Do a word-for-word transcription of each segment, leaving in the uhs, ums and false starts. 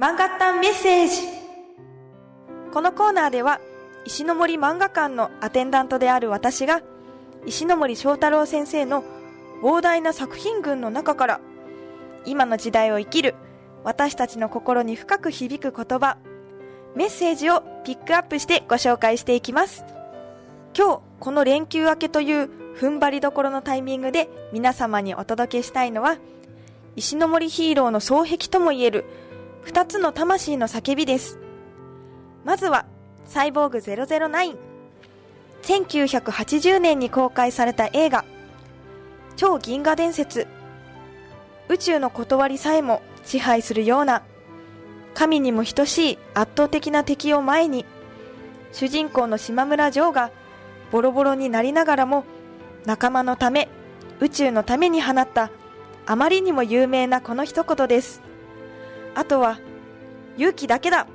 漫画タンメッセージ。このコーナーでは石ノ森漫画館のアテンダントである私が石ノ森章太郎先生の膨大な作品群の中から今の時代を生きる私たちの心に深く響く言葉、メッセージをピックアップしてご紹介していきます。今日この連休明けという踏ん張りどころのタイミングで皆様にお届けしたいのは石ノ森ヒーローの双璧ともいえる二つの魂の叫びです。まずはサイボーグゼロゼロナイン。せんきゅうひゃくはちじゅうねんに公開された映画超銀河伝説。宇宙の断りさえも支配するような神にも等しい圧倒的な敵を前に、主人公の島村ジョーがボロボロになりながらも仲間のため宇宙のために放ったあまりにも有名なこの一言です。あとは勇気だけだ。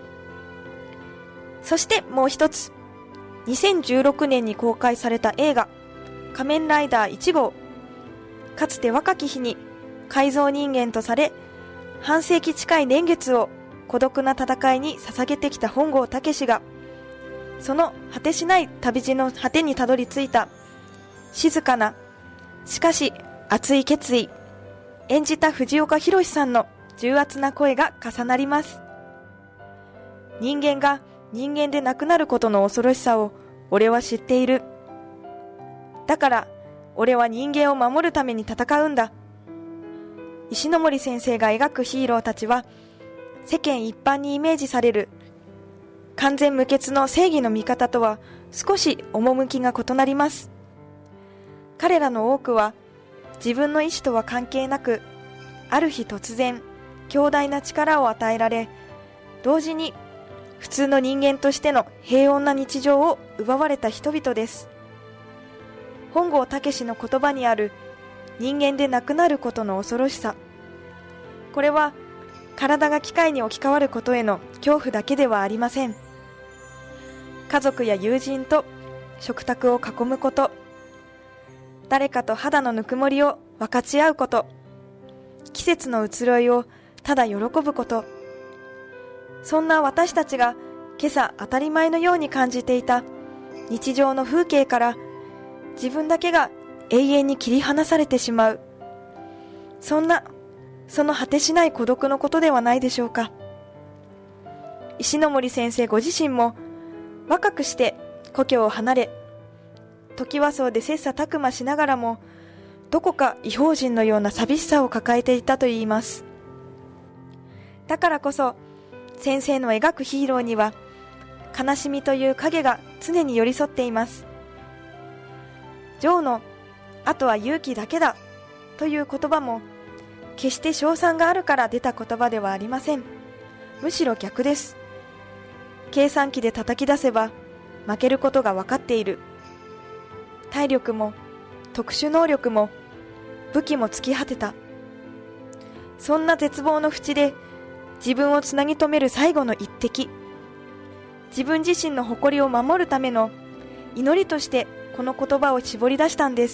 そしてもう一つ、にせんじゅうろくねんに公開された映画仮面ライダーいち号。かつて若き日に改造人間とされ半世紀近い年月を孤独な戦いに捧げてきた本郷猛が、その果てしない旅路の果てにたどり着いた静かなしかし熱い決意。演じた藤岡弘さんの重圧な声が重なります。人間が人間でなくなることの恐ろしさを俺は知っている。だから俺は人間を守るために戦うんだ。石ノ森先生が描くヒーローたちは世間一般にイメージされる完全無欠の正義の味方とは少し趣が異なります。彼らの多くは自分の意志とは関係なく、ある日突然強大な力を与えられ、同時に普通の人間としての平穏な日常を奪われた人々です。本郷猛の言葉にある人間でなくなることの恐ろしさ、これは体が機械に置き換わることへの恐怖だけではありません。家族や友人と食卓を囲むこと、誰かと肌のぬくもりを分かち合うこと、季節の移ろいをただ喜ぶこと、そんな私たちが今朝当たり前のように感じていた日常の風景から自分だけが永遠に切り離されてしまう、そんなその果てしない孤独のことではないでしょうか。石ノ森先生ご自身も若くして故郷を離れ、トキワ荘で切磋琢磨しながらもどこか異邦人のような寂しさを抱えていたといいます。だからこそ先生の描くヒーローには悲しみという影が常に寄り添っています。ジョーのあとは勇気だけだという言葉も決して称賛があるから出た言葉ではありません。むしろ逆です。計算機で叩き出せば負けることが分かっている。体力も特殊能力も武器も尽き果てた。そんな絶望の淵で自分をつなぎ止める最後の一滴、自分自身の誇りを守るための祈りとしてこの言葉を絞り出したんです。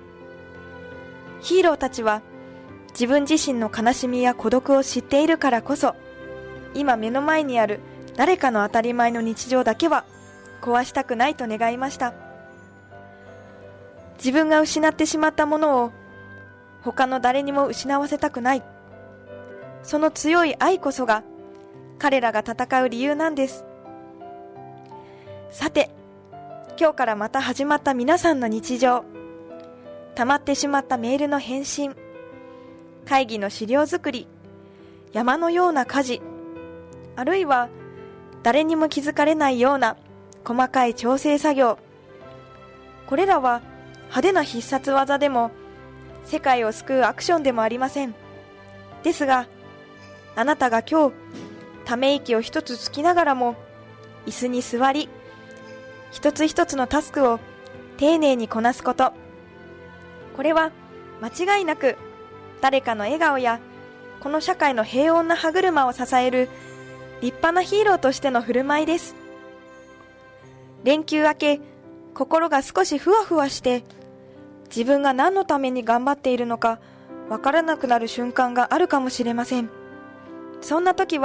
ヒーローたちは自分自身の悲しみや孤独を知っているからこそ、今目の前にある誰かの当たり前の日常だけは壊したくないと願いました。自分が失ってしまったものを他の誰にも失わせたくない、その強い愛こそが彼らが戦う理由なんです。さて、今日からまた始まった皆さんの日常、溜まってしまったメールの返信、会議の資料作り、山のような家事、あるいは誰にも気づかれないような細かい調整作業、これらは派手な必殺技でも世界を救うアクションでもありません。ですが、あなたが今日ため息を一つつきながらも椅子に座り、一つ一つのタスクを丁寧にこなすこと、これは間違いなく誰かの笑顔やこの社会の平穏な歯車を支える立派なヒーローとしての振る舞いです。連休明け、心が少しふわふわして自分が何のために頑張っているのかわからなくなる瞬間があるかもしれません。そんな時は